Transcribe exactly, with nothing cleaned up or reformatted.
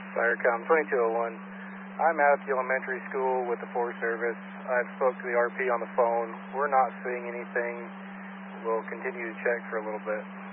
Firecom twenty-two oh one. I'm at the elementary school with the Forest Service. I've spoke to the R P on the phone. We're not seeing anything. We'll continue to check for a little bit.